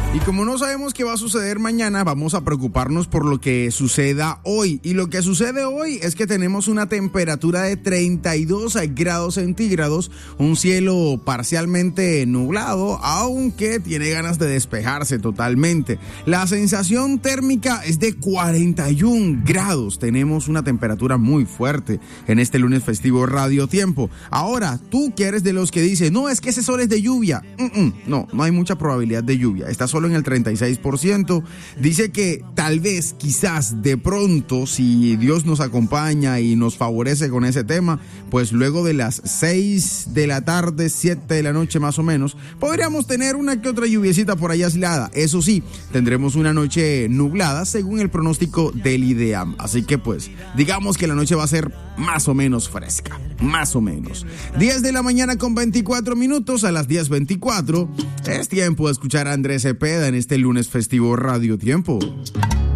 Y como no sabemos qué va a suceder mañana, vamos a preocuparnos por lo que suceda hoy. Y lo que sucede hoy es que tenemos una temperatura de 32 grados centígrados, un cielo parcialmente nublado, aunque tiene ganas de despejarse totalmente. La sensación térmica es de 41 grados. Tenemos una temperatura muy fuerte en este lunes festivo Radio Tiempo. Ahora, tú que eres de los que dicen, no, es que ese sol es de lluvia. No hay mucha probabilidad de lluvia. Está solo en el 36%. Dice que tal vez, quizás, de pronto, si Dios nos acompaña y nos favorece con ese tema, pues luego de las 6 de la tarde, 7 de la noche más o menos, podríamos tener una que otra lluviecita por ahí aislada. Eso sí, tendremos una noche nublada según el pronóstico del IDEAM. Así que pues, digamos que la noche va a ser más o menos fresca, más o menos. 10 de la mañana con 24 minutos, a las 10:24, es tiempo de escuchar a Andrés Cepeda en este lunes festivo Radio Tiempo.